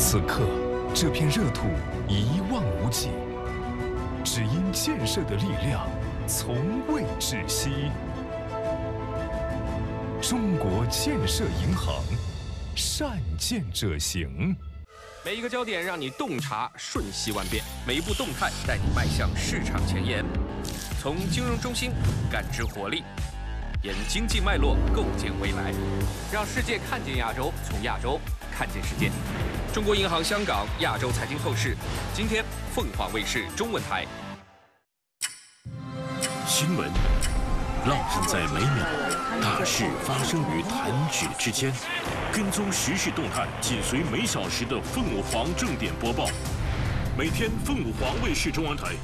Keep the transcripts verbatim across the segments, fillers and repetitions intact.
此刻，这片热土一望无际，只因建设的力量从未止息。中国建设银行，善建者行。 每一个焦点让你洞察瞬息万变，每一步动态带你迈向市场前沿。从金融中心感知活力，沿经济脉络构建未来，让世界看见亚洲，从亚洲看见世界。中国银行香港亚洲财经透视，今天凤凰卫视中文台。 新闻浪漫在每秒，大事发生于弹指之间。跟踪时事动态，紧随每小时的凤凰正点播报。每天凤凰卫视中文台。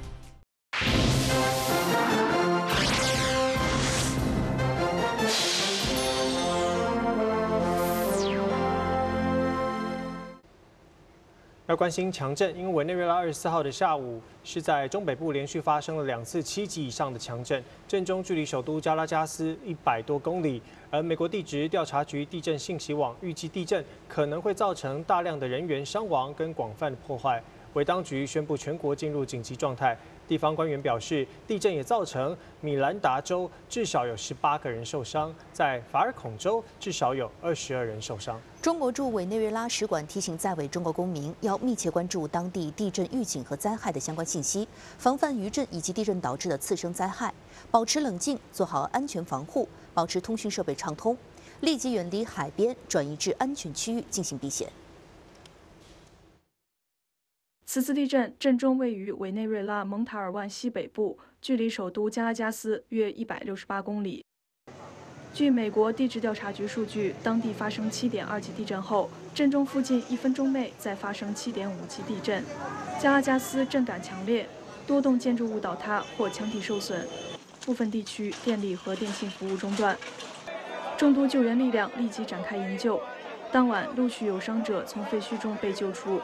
要关心强震，因为委内瑞拉二十四号的下午是在中北部连续发生了两次七级以上的强震，震中距离首都加拉加斯一百多公里。而美国地质调查局地震信息网预计地震可能会造成大量的人员伤亡跟广泛的破坏，为当局宣布全国进入紧急状态。地方官员表示，地震也造成米兰达州至少有十八个人受伤，在法尔孔州至少有二十二人受伤。 中国驻委内瑞拉使馆提醒在委中国公民要密切关注当地地震预警和灾害的相关信息，防范余震以及地震导致的次生灾害，保持冷静，做好安全防护，保持通讯设备畅通，立即远离海边，转移至安全区域进行避险。 此次地震震中位于委内瑞拉蒙塔尔万西北部，距离首都加拉加斯约一百六十八公里。据美国地质调查局数据，当地发生七点二级地震后，震中附近一分钟内再发生七点五级地震。加拉加斯震感强烈，多栋建筑物倒塌或墙体受损，部分地区电力和电信服务中断。众多救援力量立即展开营救，当晚陆续有伤者从废墟中被救出。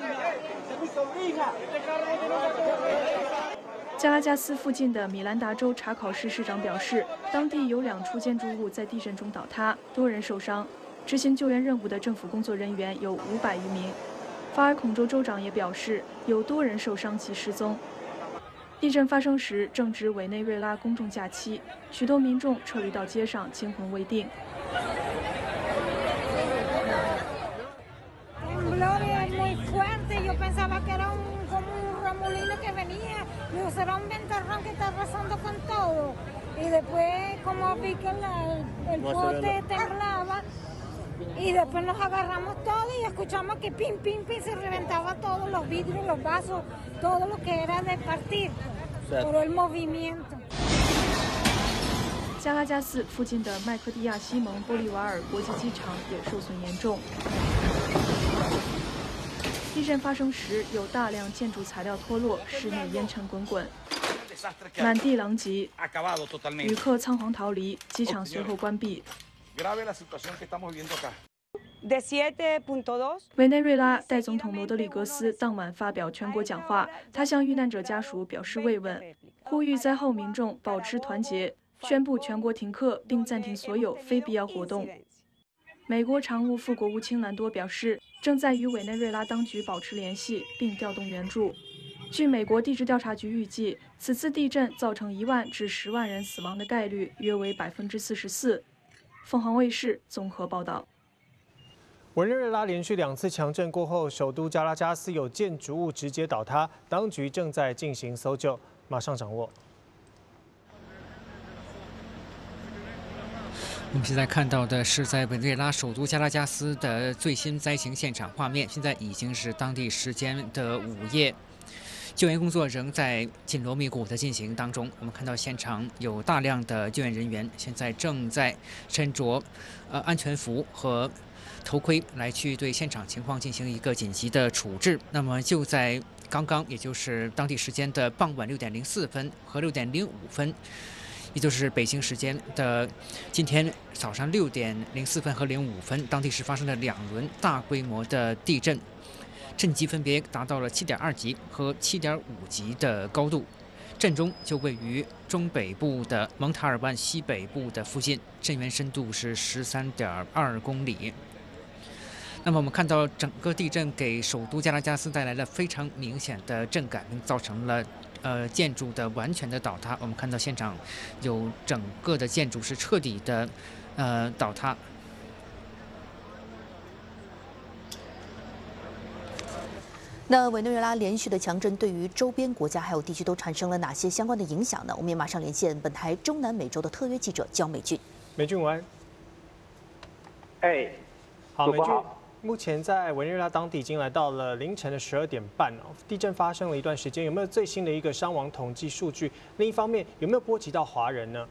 加拉加斯附近的米兰达州查考市市长表示，当地有两处建筑物在地震中倒塌，多人受伤。执行救援任务的政府工作人员有五百余名。法尔孔州州长也表示，有多人受伤及失踪。地震发生时正值委内瑞拉公众假期，许多民众撤离到街上，惊魂未定。 Digo, será un ventarrón que está arrasando con todo. Y después, como vi que la, el poste temblaba, y después nos agarramos todos y escuchamos que pim, pim, pim, se reventaba todos los vidrios, los vasos, todo lo que era de partir, por el movimiento. 加拉加斯附近的麦克蒂亚西蒙玻利瓦尔国际机场也受损严重。地震发生时，有大量建筑材料脱落，室内烟尘滚滚，满地狼藉，旅客仓皇逃离，机场随后关闭。委内瑞拉代总统罗德里格斯当晚发表全国讲话，他向遇难者家属表示慰问，呼吁灾后民众保持团结，宣布全国停课并暂停所有非必要活动。美国常务副国务卿兰多表示，正在与委内瑞拉当局保持联系，并调动援助。据美国地质调查局预计，此次地震造成一万至十万人死亡的概率约为百分之四十四。凤凰卫视综合报道。 委内瑞拉连续两次强震过后，首都加拉加斯有建筑物直接倒塌，当局正在进行搜救，马上掌握。 我们现在看到的是在委内瑞拉首都加拉加斯的最新灾情现场画面。现在已经是当地时间的午夜，救援工作仍在紧锣密鼓地进行当中。我们看到现场有大量的救援人员，现在正在身着呃安全服和头盔来去对现场情况进行一个紧急的处置。那么就在刚刚，也就是当地时间的傍晚六点零四分和六点零五分。也就是北京时间的今天早上六点零四分和零五分，当地是发生了两轮大规模的地震，震级分别达到了七点二级和七点五级的高度。震中就位于中北部的蒙塔尔湾西北部的附近，震源深度是十三点二公里。 那么我们看到整个地震给首都加拉加斯带来了非常明显的震感，并造成了呃建筑的完全的倒塌。我们看到现场有整个的建筑是彻底的呃倒塌。 那委内瑞拉连续的强震对于周边国家还有地区都产生了哪些相关的影响呢？我们也马上连线本台中南美洲的特约记者焦美俊。 美俊午安。 哎， 好，美俊。目前在委内瑞拉当地已经来到了凌晨的十二点半哦，地震发生了一段时间，有没有最新的一个伤亡统计数据？另一方面，有没有波及到华人呢？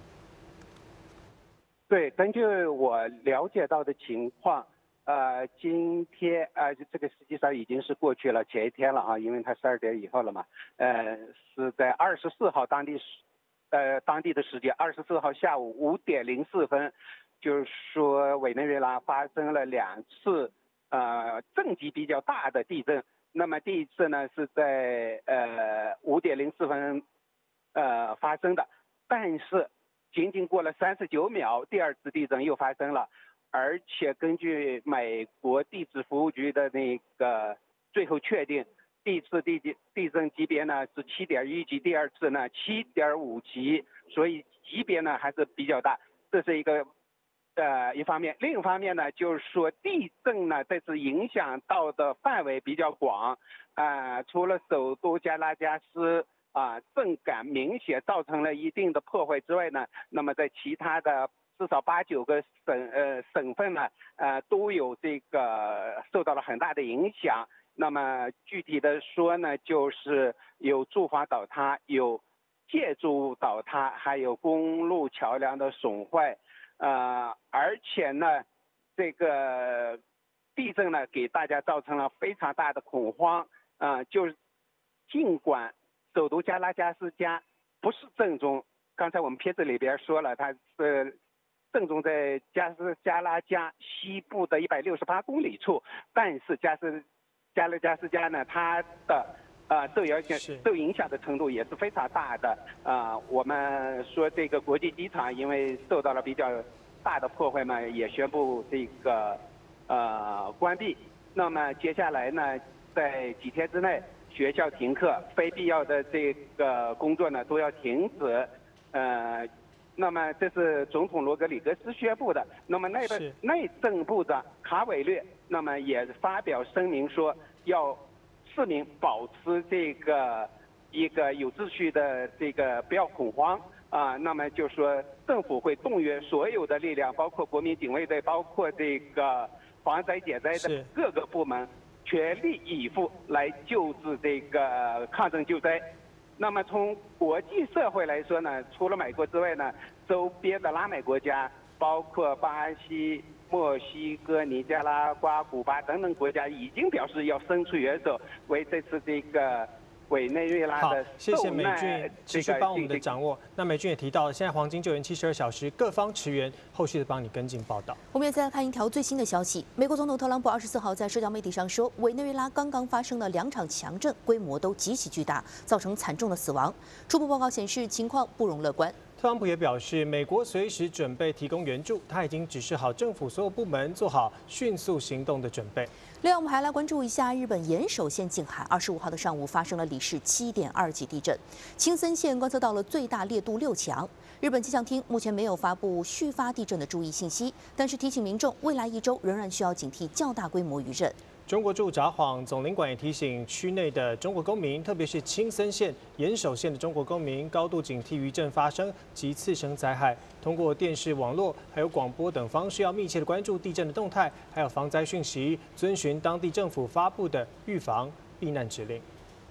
对，根据我了解到的情况，呃，今天呃，这个实际上已经是过去了前一天了啊，因为它十二点以后了嘛，呃，是在二十四号当地时，呃，当地的时间二十四号下午五点零四分，就是说委内瑞拉发生了两次。呃，震级比较大的地震。那么第一次呢是在呃五点零四分呃发生的，但是仅仅过了三十九秒，第二次地震又发生了，而且根据美国地质服务局的那个最后确定，第一次地地震级别呢是七点一级，第二次呢七点五级，所以级别呢还是比较大，这是一个。呃，一方面，另一方面呢，就是说地震呢，这次影响到的范围比较广，啊、呃，除了首都加拉加斯啊、呃、震感明显造成了一定的破坏之外呢，那么在其他的至少八九个省呃省份呢，呃都有这个受到了很大的影响。那么具体的说呢，就是有住房倒塌，有建筑物倒塌，还有公路桥梁的损坏。呃，而且呢，这个地震呢，给大家造成了非常大的恐慌。呃，就是尽管首都加拉加斯加不是正中，刚才我们片子里边说了，它是正中在加斯加拉加西部的一百六十八公里处，但是加斯加拉加斯加呢，它的呃，受影响受影响的程度也是非常大的。呃，我们说这个国际机场因为受到了比较大的破坏嘛，也宣布这个呃关闭。那么接下来呢，在几天之内，学校停课，非必要的这个工作呢都要停止。呃，那么这是总统罗格里格斯宣布的。那么内政内政部长卡韦略，那么也发表声明说要。市民保持这个一个有秩序的这个不要恐慌啊、呃，那么就说政府会动员所有的力量，包括国民警卫队，包括这个防灾减灾的各个部门，全力以赴来救治这个抗震救灾。那么从国际社会来说呢，除了美国之外呢，周边的拉美国家，包括巴西。墨西哥、尼加拉瓜、古巴等等国家已经表示要伸出援手，为这次这个委内瑞拉的谢谢美俊持续帮我们的掌握。那美俊也提到了，现在黄金救援七十二小时，各方驰援，后续的帮你跟进报道。 我们也再来看一条最新的消息：美国总统特朗普二十四号在社交媒体上说，委内瑞拉刚刚发生了两场强震，规模都极其巨大，造成惨重的死亡。初步报告显示，情况不容乐观。 特朗普也表示，美国随时准备提供援助，他已经指示好政府所有部门做好迅速行动的准备。 另外，我们还来关注一下日本岩手县近海，二十五号的上午发生了里氏七点二级地震，青森县观测到了最大烈度六强。日本气象厅目前没有发布续发地震的注意信息，但是提醒民众，未来一周仍然需要警惕较大规模余震。 中国驻札幌总领馆也提醒区内的中国公民，特别是青森县、岩手县的中国公民，高度警惕余震发生及次生灾害。通过电视、网络还有广播等方式，要密切的关注地震的动态，还有防灾讯息，遵循当地政府发布的预防避难指令。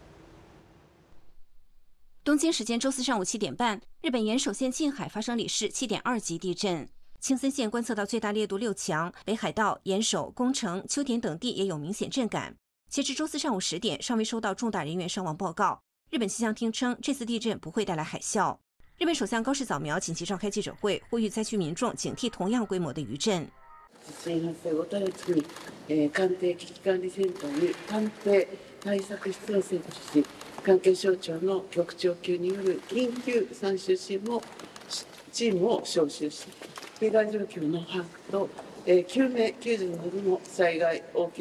东京时间周四上午七点半，日本岩手县近海发生里氏七点二级地震。青森县观测到最大烈度六强，北海道、岩手、宫城、秋田等地也有明显震感。截至周四上午十点，尚未收到重大人员伤亡报告。日本气象厅称，这次地震不会带来海啸。日本首相高市早苗紧急召开记者会，呼吁灾区民众警惕同样规模的余震。 地震発生を直ちに、えー、官邸危機管理センターに官邸対策室を設置し、関係省庁の局長級による緊急参集チームをチームを招集し。被害状況の把握とえー、救命救助などの災害応急